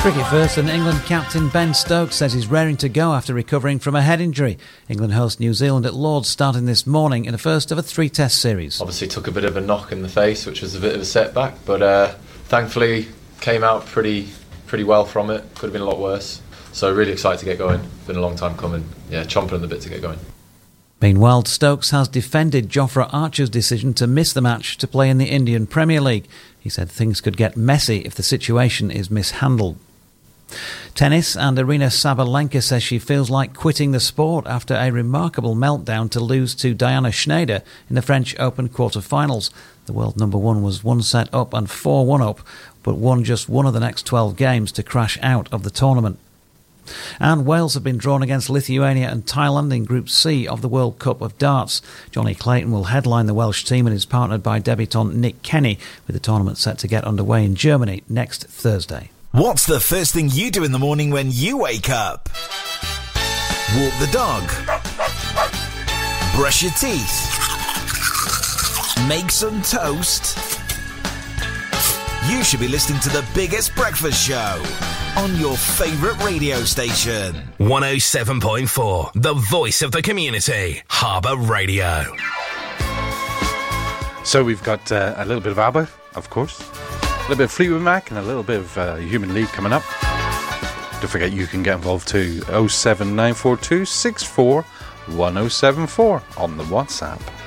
Cricket first, and England captain Ben Stokes says he's raring to go after recovering from a head injury. England host New Zealand at Lord's starting this morning in the first of a 3-test series. Obviously took a bit of a knock in the face, which was a bit of a setback, but thankfully came out pretty well from it. Could have been a lot worse. So really excited to get going. Been a long time coming. Yeah, chomping on the bit to get going. Meanwhile, Stokes has defended Jofra Archer's decision to miss the match to play in the Indian Premier League. He said things could get messy if the situation is mishandled. Tennis, and Aryna Sabalenka says she feels like quitting the sport after a remarkable meltdown to lose to Diana Schneider in the French Open quarter-finals. The world number one was 1 set up and 4-1 up, but won just one of the next 12 games to crash out of the tournament. And Wales have been drawn against Lithuania and Thailand in Group C of the World Cup of Darts. Johnny Clayton will headline the Welsh team and is partnered by debutant Nick Kenny, with the tournament set to get underway in Germany next Thursday. What's the first thing you do in the morning when you wake up? Walk the dog. Brush your teeth. Make some toast. You should be listening to the biggest breakfast show on your favourite radio station. 107.4, the voice of the community. Harbour Radio. So we've got a little bit of ABBA, of course. A little bit of Fleetwood Mac and a little bit of Human League coming up. Don't forget you can get involved too. 07942 64 1074 on the WhatsApp.